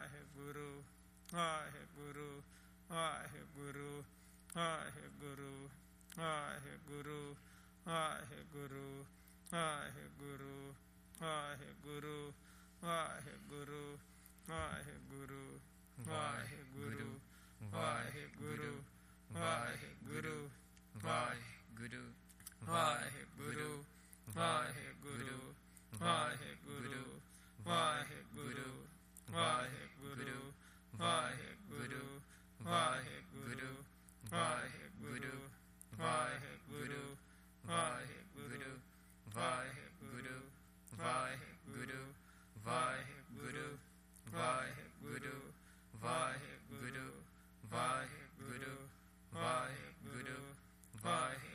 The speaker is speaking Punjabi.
ਵਾਹਿਗੁਰੂ ਵਾਹਿਗੁਰੂ ਵਾਹਿਗੁਰੂ ਵਾਹਿਗੁਰੂ ਵਾਹਿਗੁਰੂ ਵਾਹਿਗੁਰੂ ਵਾਹਿਗੁਰੂ ਵਾਹਿਗੁਰੂ ਵਾਹਿਗੁਰੂ ਵਾਹਿਗੁਰੂ ਵਾਹਿਗੁਰੂ ਵਾਹਿਗੁਰੂ ਵਾਹਿਗੁਰੂ ਵਾਹਿਗੁਰੂ ਵਾਹਿਗੁਰੂ ਵਾਹਿਗੁਰੂ ਵਾਹਿਗੁਰੂ